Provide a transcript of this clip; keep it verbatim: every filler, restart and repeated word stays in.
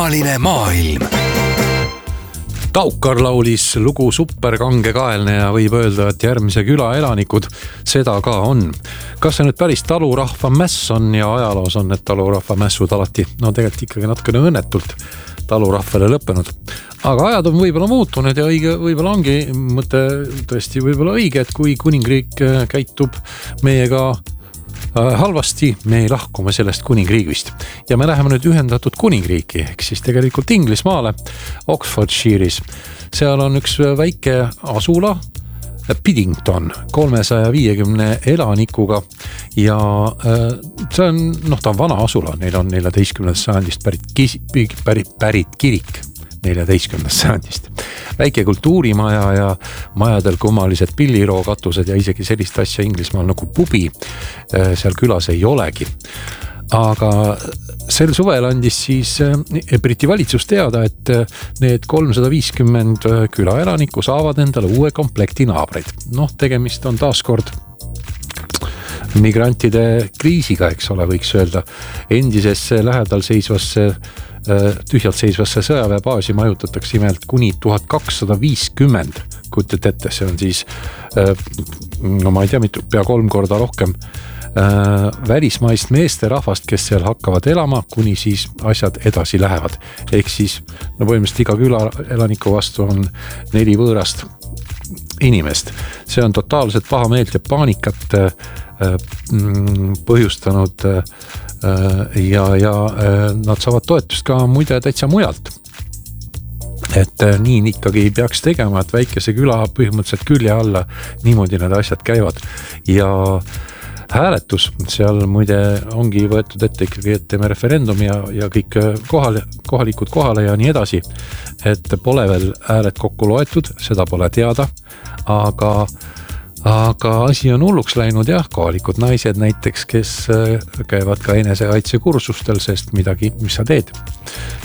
Kummaline maailm. Taukar laulis lugu superkangekaelne ja võib öelda, et järgmise küla elanikud seda ka on. Kas see nüüd päris talurahva mäss on ja ajaloos on need talurahva mässud alati, no tegelikult ikkagi natukene õnnetult talurahvale lõppenud. Aga ajad on võib-olla muutunud ja õige, võib-olla ongi mõte tõesti võib-olla õige, et kui kuningriik käitub meiega halvasti, me ei lahkume sellest kuningriigist. Ja me läheme nüüd ühendatud kuningriiki, ehk siis tegelikult Inglismaale, Oxfordshire'is. Seal on üks väike asula, Piddington, kolmesaja viiekümne elanikuga ja see on, noh, ta on vana asula, neil on neljateistkümnendast sajandist pärit, pärit, pärit kirik. neljateistkümnendast sajandist. Väike kultuurimaja ja majadel kummalised pillirookatused ja isegi sellist asja Inglismaal nagu pubi seal külas ei olegi. Aga sel suvel andis siis Briti valitsus teada, et need kolmsada viiskümmend külaelanikku saavad endale uue komplekti naabreid. Noh, tegemist on taaskord migrantide kriisiga, eks ole, võiks öelda. Endisesse lähedal seisvasse tühjalt seisvasse sõjaväebaasi majutatakse imelt kuni tuhat kakssada viiskümmend, kujutate ette, see on siis no ma ei tea mitu, pea kolm korda rohkem välismaist meeste rahvast, kes seal hakkavad elama, kuni siis asjad edasi lähevad. Ehk siis no põhimõtteliselt iga küla elaniku vastu on neli võõrast inimest. See on totaalselt paha meelt ja paanikat põhjustanud ja, ja nad saavad toetust ka muide täitsa mujalt. Et nii ikkagi peaks tegema, et väikese küla põhimõtteliselt külje alla niimoodi need asjad käivad. Ja hääletus seal muide ongi võetud ette ikkagi, et teeme referendumi ja, ja kõik kohale, kohalikud kohale ja nii edasi. Et pole veel hääled kokku loetud, seda pole teada, aga Aga asi on hulluks läinud jah, kohalikud naised näiteks, kes käivad ka enesekaitsekursustel, sest midagi, mis sa teed.